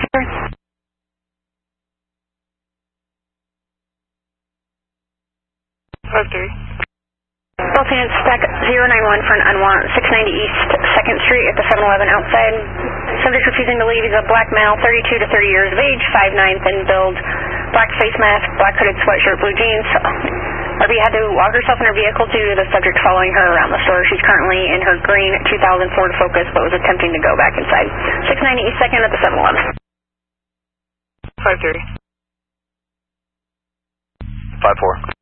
5-3. Both units, stack 091 for an unwanted 690 East 2nd Street at the 7-Eleven outside. Subject refusing to leave is a black male, 32 to 30 years of age, 5'9", thin build, black face mask, black hooded sweatshirt, blue jeans. RV had to walk herself in her vehicle due to the subject following her around the store. She's currently in her green 2000 Ford Focus, but was attempting to go back inside. 690 East 2nd at the 7-Eleven. 5-3. 5-4.